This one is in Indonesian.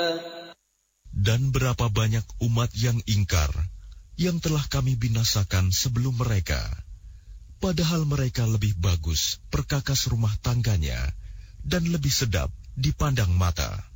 Dan berapa banyak umat yang ingkar, yang telah kami binasakan sebelum mereka, padahal mereka lebih bagus perkakas rumah tangganya, dan lebih sedap dipandang mata.